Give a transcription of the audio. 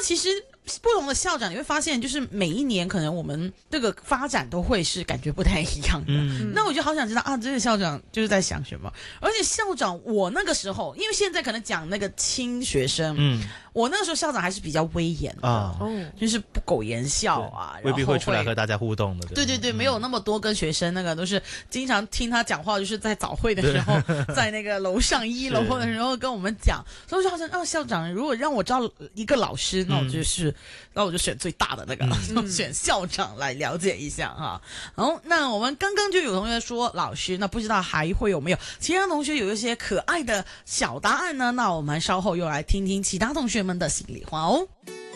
其实不同的校长，你会发现，就是每一年可能我们这个发展都会是感觉不太一样的。那我就好想知道啊，这个校长就是在想什么。而且校长，我那个时候，因为现在可能讲那个亲学生，我那个时候校长还是比较威严的，就是不苟言笑啊， 未必会出来和大家互动的。 对，没有那么多跟学生那个都是经常听他讲话，就是在早会的时候，在那个楼上1楼的时候跟我们讲。所以我就好像校长如果让我招一个老师，那我就选最大的那个，就选校长来了解一下哈。好，那我们刚刚就有同学说老师，那不知道还会有没有其他同学有一些可爱的小答案呢？那我们稍后又来听听其他同学们的心里话哦。